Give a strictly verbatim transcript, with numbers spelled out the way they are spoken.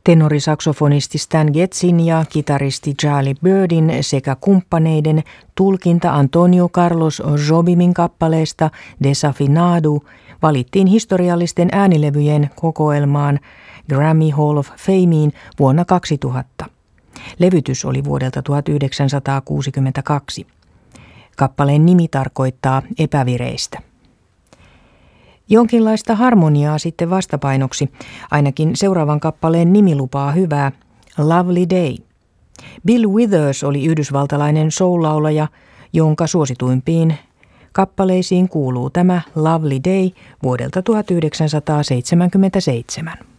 Tenorisaksofonisti Stan Getzin ja kitaristi Charlie Birdin sekä kumppaneiden tulkinta Antonio Carlos Jobimin kappaleesta Desafinado valittiin historiallisten äänilevyjen kokoelmaan Grammy Hall of Fameen vuonna kaksituhatta. Levytys oli vuodelta tuhatyhdeksänsataakuusikymmentäkaksi. Kappaleen nimi tarkoittaa epävireistä. Jonkinlaista harmoniaa sitten vastapainoksi, ainakin seuraavan kappaleen nimi lupaa hyvää, Lovely Day. Bill Withers oli yhdysvaltalainen soul-laulaja, jonka suosituimpiin kappaleisiin kuuluu tämä Lovely Day vuodelta tuhatyhdeksänsataaseitsemänkymmentäseitsemän.